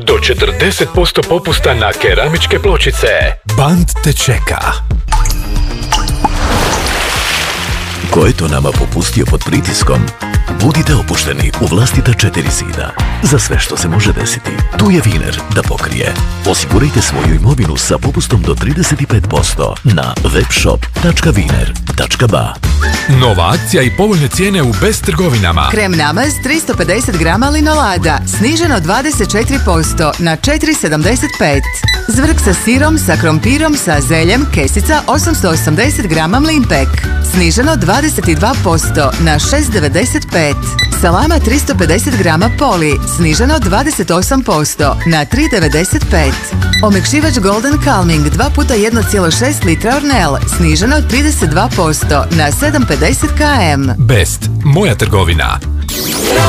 Do 40% popusta na keramičke pločice. Band te čeka. Ko je to nama popustio pod pritiskom? Budite opušteni u vlastita 4 zida. Za sve što se može desiti, tu je Wiener da pokrije. Osigurajte svoju imovinu sa popustom do 35% na webshop.wiener.ba. Nova akcija i povoljne cijene u Best trgovinama. Krem namaz 350 grama linolada, sniženo 24% na 4,75. Zvrk sa sirom, sa krompirom, sa zeljem, kesica 880 grama Mlinpek, sniženo 22% na 6,95. Salama 350 grama Poli, sniženo 28% na 3,95. Omekšivač Golden Calming 2 puta 1,6 litra Ornel, sniženo 32% na 7,50 km. Best, moja trgovina.